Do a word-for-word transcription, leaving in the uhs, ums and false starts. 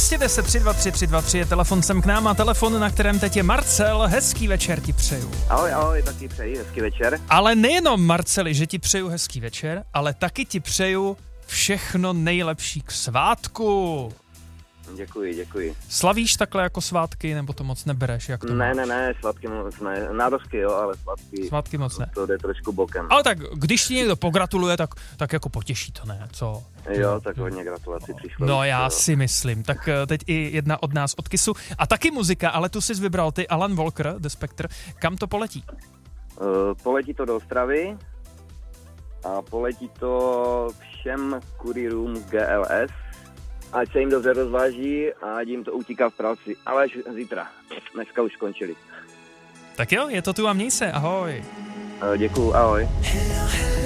dvě deset tři dva tři tři dva tři je telefon sem k nám a telefon, na kterém teď je Marcel. Hezký večer ti přeju. Ahoj, ahoj, taky přeji, hezký večer. Ale nejenom, Marceli, že ti přeju hezký večer, ale taky ti přeju všechno nejlepší k svátku. Děkuji, děkuji. Slavíš takhle jako svátky, nebo to moc nebereš? Jak to ne, máš? ne, ne, svátky moc ne. Nádovky jo, ale svátky, Svátky moc ne. To jde trošku bokem. Ale tak, když ti někdo pogratuluje, tak, tak jako potěší to, ne? Co? Jo, tak hodně gratulací přišlo. No já jo. si myslím. Tak teď i jedna od nás od Kissu. A taky muzika, ale tu jsi vybral ty, Alan Walker, The Spectre. Kam to poletí? Uh, poletí to do Ostravy a poletí to všem kurýrům z G L S. Ať se jim dobře rozváží a ať jim to utíká v práci. Ale až zítra. Dneska už skončili. Tak jo, je to tu a měj se. Ahoj. Uh, děkuju, ahoj. Hello.